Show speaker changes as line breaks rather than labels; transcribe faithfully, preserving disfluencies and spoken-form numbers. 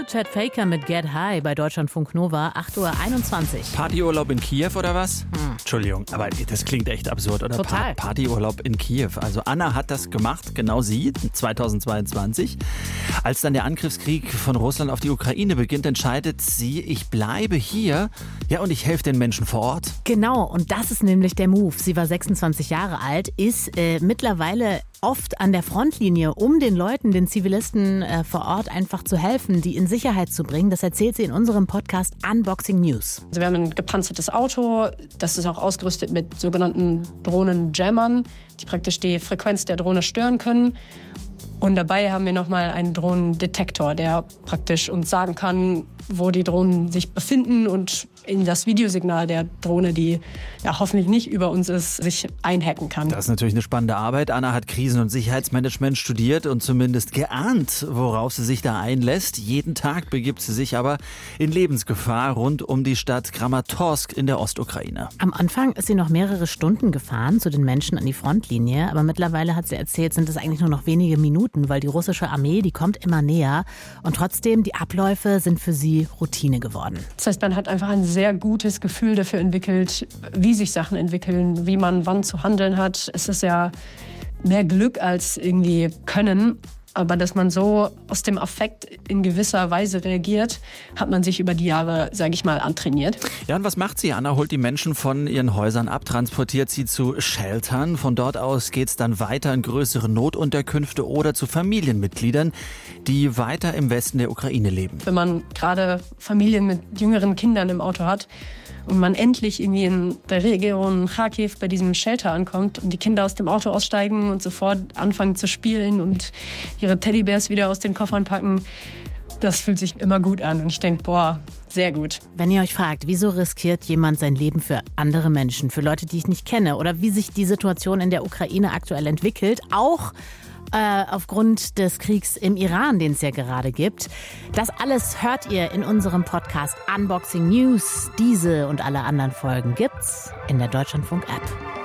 Chad Faker mit Get High bei Deutschlandfunk Nova, acht Uhr einundzwanzig.
Partyurlaub in Kiew oder was? Hm. Entschuldigung, aber das klingt echt absurd, oder?
Total.
Pa- Partyurlaub in Kiew. Also Anna hat das gemacht, genau sie, zweitausendzweiundzwanzig. Als dann der Angriffskrieg von Russland auf die Ukraine beginnt, entscheidet sie, ich bleibe hier, ja, und ich helfe den Menschen vor Ort.
Genau, und das ist nämlich der Move. Sie war sechsundzwanzig Jahre alt, ist äh, mittlerweile oft an der Frontlinie, um den Leuten, den Zivilisten äh, vor Ort einfach zu helfen, die in Sicherheit zu bringen. Das erzählt sie in unserem Podcast Unboxing News.
Also wir haben ein gepanzertes Auto, das ist auch ausgerüstet mit sogenannten Drohnenjammern, die praktisch die Frequenz der Drohne stören können. Und dabei haben wir nochmal einen Drohnendetektor, der praktisch uns sagen kann, wo die Drohnen sich befinden und in das Videosignal der Drohne, die ja hoffentlich nicht über uns ist, sich einhacken kann.
Das ist natürlich eine spannende Arbeit. Anna hat Krisen- und Sicherheitsmanagement studiert und zumindest geahnt, worauf sie sich da einlässt. Jeden Tag begibt sie sich aber in Lebensgefahr rund um die Stadt Kramatorsk in der Ostukraine.
Am Anfang ist sie noch mehrere Stunden gefahren zu den Menschen an die Frontlinie, aber mittlerweile, hat sie erzählt, sind es eigentlich nur noch wenige Minuten, weil die russische Armee, die kommt immer näher und trotzdem, die Abläufe sind für sie Routine geworden.
Das heißt, man hat einfach ein sehr gutes Gefühl dafür entwickelt, wie sich Sachen entwickeln, wie man wann zu handeln hat. Es ist ja mehr Glück als irgendwie Können. Aber dass man so aus dem Affekt in gewisser Weise reagiert, hat man sich über die Jahre, sage ich mal, antrainiert.
Ja, und was macht sie? Anna holt die Menschen von ihren Häusern ab, transportiert sie zu Sheltern. Von dort aus geht's dann weiter in größere Notunterkünfte oder zu Familienmitgliedern, die weiter im Westen der Ukraine leben.
Wenn man gerade Familien mit jüngeren Kindern im Auto hat und man endlich irgendwie in der Region Kharkiv bei diesem Shelter ankommt und die Kinder aus dem Auto aussteigen und sofort anfangen zu spielen und ihre Teddybärs wieder aus den Koffern packen, das fühlt sich immer gut an. Und ich denke, boah, sehr gut.
Wenn ihr euch fragt, wieso riskiert jemand sein Leben für andere Menschen, für Leute, die ich nicht kenne, oder wie sich die Situation in der Ukraine aktuell entwickelt, auch Äh, aufgrund des Kriegs im Iran, den es ja gerade gibt. Das alles hört ihr in unserem Podcast Unboxing News. Diese und alle anderen Folgen gibt's in der Deutschlandfunk-App.